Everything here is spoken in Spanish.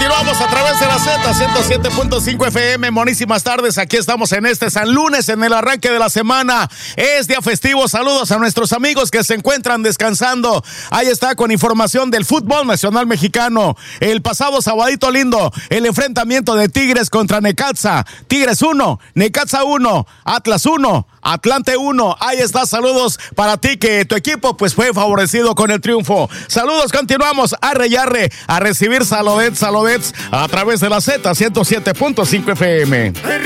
continuamos a través de la Z 107.5 FM. Monísimas tardes, aquí estamos en este San Lunes, en el arranque de la semana. Es día festivo, saludos a nuestros amigos que se encuentran descansando. Ahí está con información del fútbol nacional mexicano. El pasado sabadito lindo, el enfrentamiento de Tigres contra Necaxa. Tigres 1, Necaxa 1, Atlas 1, Atlante 1. Ahí está, saludos para ti que tu equipo pues fue favorecido con el triunfo. Saludos, continuamos arre y arre a recibir saludets a través de la Z 107.5 FM.